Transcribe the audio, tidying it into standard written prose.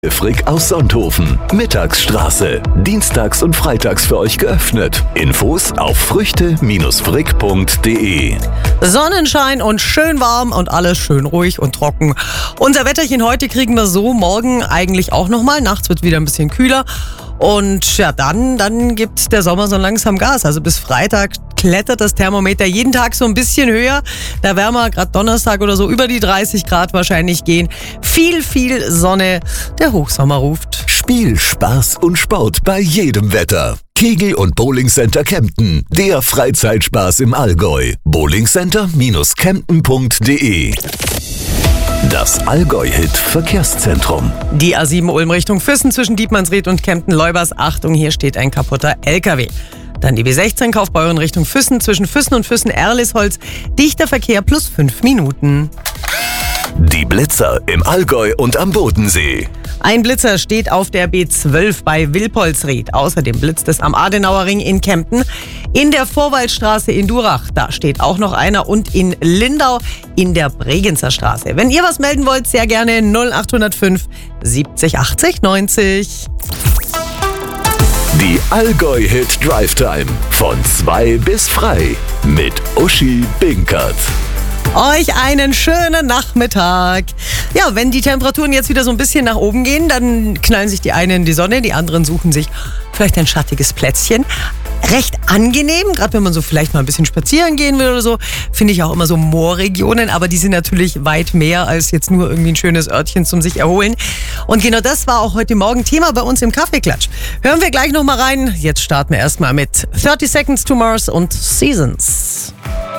Frick aus Sonthofen. Mittagsstraße. Dienstags und freitags für euch geöffnet. Infos auf früchte-frick.de. Sonnenschein und schön warm und alles schön ruhig und trocken. Unser Wetterchen heute kriegen wir so, morgen eigentlich auch nochmal. Nachts wird wieder ein bisschen kühler. Und ja, dann gibt der Sommer so langsam Gas. Also bis Freitag klettert das Thermometer jeden Tag so ein bisschen höher. Da werden wir gerade Donnerstag oder so über die 30 Grad wahrscheinlich gehen. Viel Sonne. Der Hochsommer ruft. Spiel, Spaß und Sport bei jedem Wetter. Kegel- und Bowlingcenter Kempten. Der Freizeitspaß im Allgäu. bowlingcenter-kempten.de. Das Allgäu-Hit-Verkehrszentrum. Die A7 Ulm Richtung Füssen zwischen Dietmannsried und Kempten-Leubers. Achtung, hier steht ein kaputter LKW. Dann die B16 Kaufbeuren Richtung Füssen zwischen Füssen und Füssen-Erlisholz. Dichter Verkehr plus 5 Minuten. Die Blitzer im Allgäu und am Bodensee. Ein Blitzer steht auf der B12 bei Wilpolsried. Außerdem blitzt es am Adenauer Ring in Kempten. In der Vorwaldstraße in Durach, da steht auch noch einer. Und in Lindau in der Bregenzer Straße. Wenn ihr was melden wollt, sehr gerne 0805 70 80 90. Die Allgäu-Hit Drive Time. Von 2 bis frei. Mit Uschi Binkert. Euch einen schönen Nachmittag. Ja, wenn die Temperaturen jetzt wieder so ein bisschen nach oben gehen, dann knallen sich die einen in die Sonne, die anderen suchen sich vielleicht ein schattiges Plätzchen. Recht angenehm, gerade wenn man so vielleicht mal ein bisschen spazieren gehen will oder so, finde ich auch immer so Moorregionen, aber die sind natürlich weit mehr als jetzt nur irgendwie ein schönes Örtchen zum sich erholen. Und genau das war auch heute Morgen Thema bei uns im Kaffeeklatsch. Hören wir gleich nochmal rein. Jetzt starten wir erstmal mit 30 Seconds to Mars und Seasons.